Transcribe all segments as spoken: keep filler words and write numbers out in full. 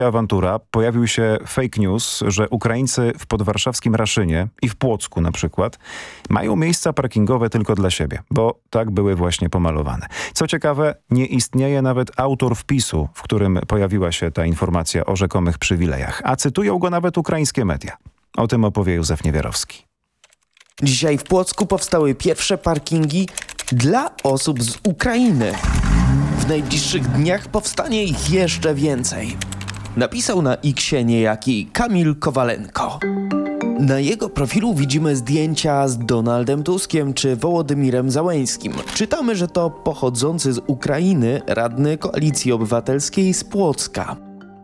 awantura. Pojawił się fake news, że Ukraińcy w podwarszawskim Raszynie i w Płocku na przykład mają miejsca parkingowe tylko dla siebie, bo tak były właśnie pomalowane. Co ciekawe, nie istnieje nawet autor wpisu, w którym pojawiła się ta informacja o rzekomych przywilejach, a cytują go nawet ukraińskie media. O tym opowie Józef Niewiarowski. Dzisiaj w Płocku powstały pierwsze parkingi dla osób z Ukrainy. W najbliższych dniach powstanie ich jeszcze więcej. Napisał na X-ie niejaki Kamil Kowalenko. Na jego profilu widzimy zdjęcia z Donaldem Tuskiem czy Wołodymirem Załańskim. Czytamy, że to pochodzący z Ukrainy radny Koalicji Obywatelskiej z Płocka.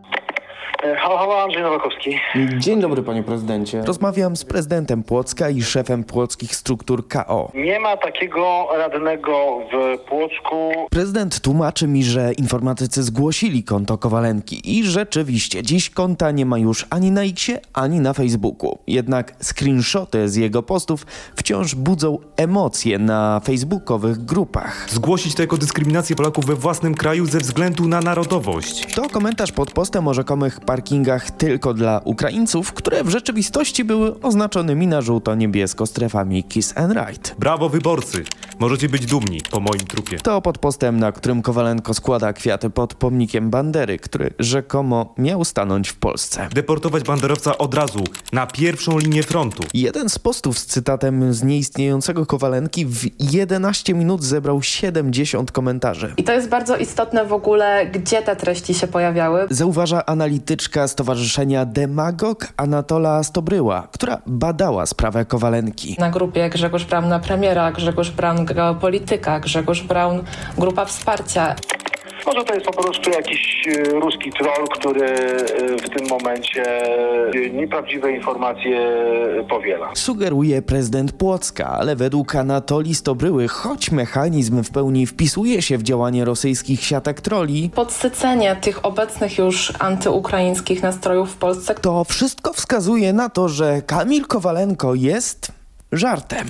Halo, halo, Andrzej Nowakowski. Dzień dobry, panie prezydencie. Rozmawiam z prezydentem Płocka i szefem płockich struktur K O. Nie ma takiego radnego w Płocku. Prezydent tłumaczy mi, że informatycy zgłosili konto Kowalenki i rzeczywiście dziś konta nie ma już ani na X-ie, ani na Facebooku. Jednak screenshoty z jego postów wciąż budzą emocje na facebookowych grupach. Zgłosić to jako dyskryminację Polaków we własnym kraju ze względu na narodowość. To komentarz pod postem o rzekomych parkingach tylko dla Ukraińców, które w rzeczywistości były oznaczonymi na żółto-niebiesko strefami Kiss and Ride. Brawo wyborcy! Możecie być dumni po moim trupie. To pod postem, na którym Kowalenko składa kwiaty pod pomnikiem Bandery, który rzekomo miał stanąć w Polsce. Deportować banderowca od razu, na pierwszą linię frontu. Jeden z postów z cytatem z nieistniejącego Kowalenki w jedenaście minut zebrał siedemdziesiąt komentarzy. I to jest bardzo istotne w ogóle, gdzie te treści się pojawiały. Zauważa analityczka Stowarzyszenia Demagog Anatola Stobryła, która badała sprawę Kowalenki. Na grupie Grzegorz Braun na premiera, Grzegorz Braun geopolityka, Grzegorz Braun grupa wsparcia. Może to jest po prostu jakiś y, ruski troll, który y, w tym momencie y, nieprawdziwe informacje powiela. Sugeruje prezydent Płocka, ale według Anatolii Stobryły, choć mechanizm w pełni wpisuje się w działanie rosyjskich siatek troli, Podsycenie tych obecnych już antyukraińskich nastrojów w Polsce. To wszystko wskazuje na to, że Kamil Kowalenko jest żartem.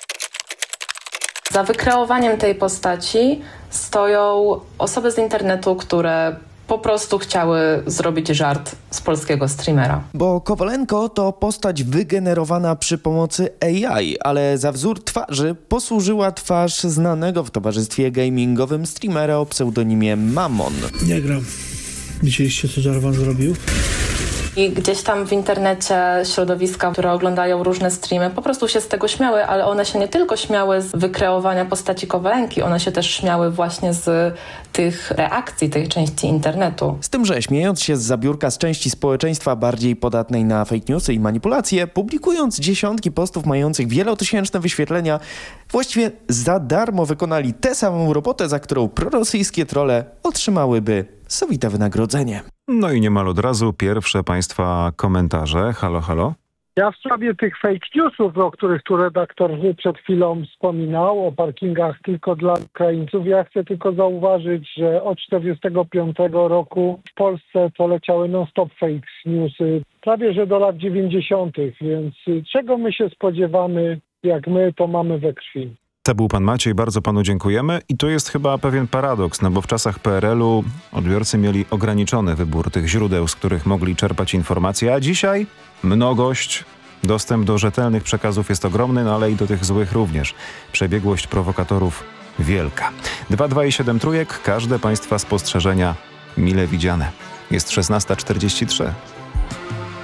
Za wykreowaniem tej postaci stoją osoby z internetu, które po prostu chciały zrobić żart z polskiego streamera. Bo Kowalenko to postać wygenerowana przy pomocy A I, ale za wzór twarzy posłużyła twarz znanego w towarzystwie gamingowym streamera o pseudonimie Mammon. Nie gram. Widzieliście, co Jarvan zrobił? I gdzieś tam w internecie środowiska, które oglądają różne streamy, po prostu się z tego śmiały, ale one się nie tylko śmiały z wykreowania postaci Kowalenki, one się też śmiały właśnie z tych reakcji tej części internetu. Z tym, że śmiejąc się z zabiórka z części społeczeństwa bardziej podatnej na fake newsy i manipulacje, publikując dziesiątki postów mających wielotysięczne wyświetlenia, właściwie za darmo wykonali tę samą robotę, za którą prorosyjskie trolle otrzymałyby sowite wynagrodzenie. No i niemal od razu pierwsze państwa komentarze. Halo, halo. Ja w sprawie tych fake newsów, o których tu redaktor przed chwilą wspominał, o parkingach tylko dla Ukraińców, ja chcę tylko zauważyć, że od czterdziestego piątego roku w Polsce to leciały non-stop fake newsy, prawie że do lat dziewięćdziesiątych, więc czego my się spodziewamy, jak my to mamy we krwi. To był pan Maciej, bardzo panu dziękujemy. I to jest chyba pewien paradoks, no bo w czasach P R L-u odbiorcy mieli ograniczony wybór tych źródeł, z których mogli czerpać informacje, a dzisiaj mnogość, dostęp do rzetelnych przekazów jest ogromny, no ale i do tych złych również. Przebiegłość prowokatorów wielka. dwa dwa i siedem trójek, każde państwa spostrzeżenia mile widziane. Jest szesnasta czterdzieści trzy.